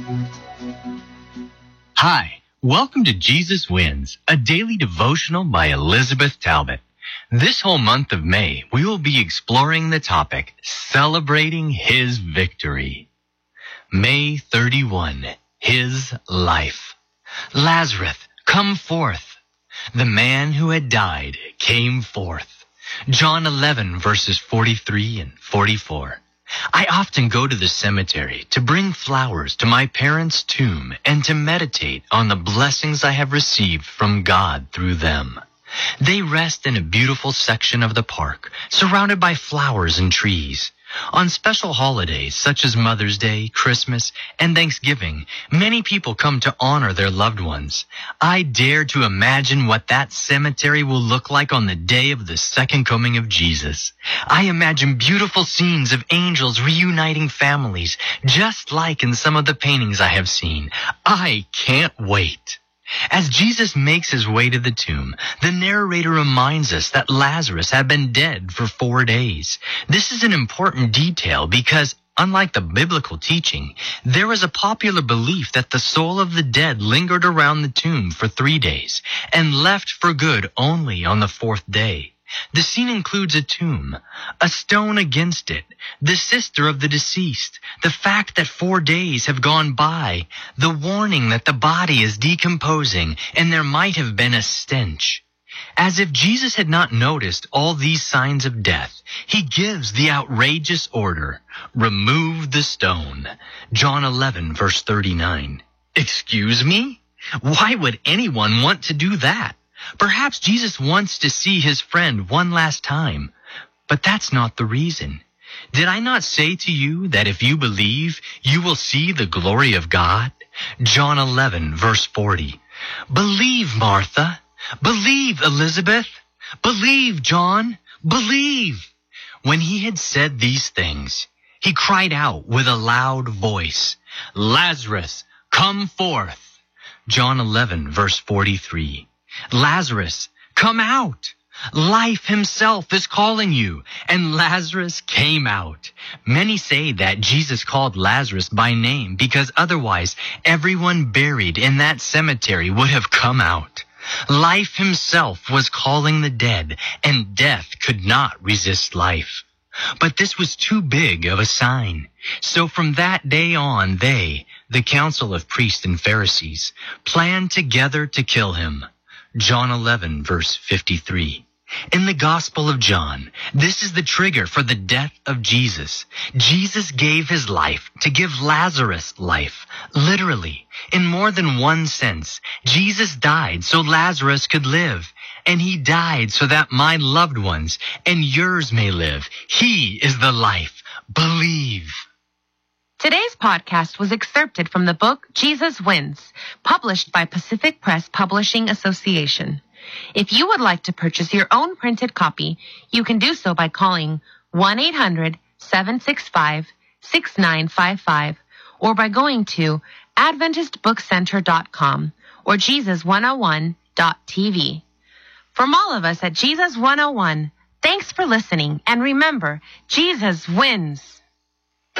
Hi, welcome to Jesus Wins, a daily devotional by Elizabeth Talbot. This whole month of May, we will be exploring the topic, Celebrating His Victory. May 31, His Life. Lazarus, come forth. The man who had died came forth. John 11, verses 43 and 44. I often go to the cemetery to bring flowers to my parents' tomb and to meditate on the blessings I have received from God through them. They rest in a beautiful section of the park, surrounded by flowers and trees. On special holidays such as Mother's Day, Christmas, and Thanksgiving, many people come to honor their loved ones. I dare to imagine what that cemetery will look like on the day of the second coming of Jesus. I imagine beautiful scenes of angels reuniting families, just like in some of the paintings I have seen. I can't wait. As Jesus makes his way to the tomb, the narrator reminds us that Lazarus had been dead for 4 days. This is an important detail because, unlike the biblical teaching, there was a popular belief that the soul of the dead lingered around the tomb for 3 days and left for good only on the 4th day. The scene includes a tomb, a stone against it, the sister of the deceased, the fact that 4 days have gone by, the warning that the body is decomposing and there might have been a stench. As if Jesus had not noticed all these signs of death, he gives the outrageous order, remove the stone. John 11, verse 39. Excuse me? Why would anyone want to do that? Perhaps Jesus wants to see his friend one last time, but that's not the reason. Did I not say to you that if you believe, you will see the glory of God? John 11, verse 40. Believe, Martha. Believe, Elizabeth. Believe, John. Believe. When he had said these things, he cried out with a loud voice, Lazarus, come forth. John 11, verse 43. Lazarus, come out. Life himself is calling you. And Lazarus came out. Many say that Jesus called Lazarus by name because otherwise everyone buried in that cemetery would have come out. Life himself was calling the dead, and death could not resist life. But this was too big of a sign. So from that day on, they, the council of priests and Pharisees, planned together to kill him. John 11, verse 53. In the Gospel of John, this is the trigger for the death of Jesus. Jesus gave his life to give Lazarus life. Literally, in more than one sense, Jesus died so Lazarus could live. And he died so that my loved ones and yours may live. He is the life. Believe. Today's podcast was excerpted from the book Jesus Wins, published by Pacific Press Publishing Association. If you would like to purchase your own printed copy, you can do so by calling 1-800-765-6955 or by going to AdventistBookCenter.com or Jesus101.tv. From all of us at Jesus 101, thanks for listening, and remember, Jesus wins.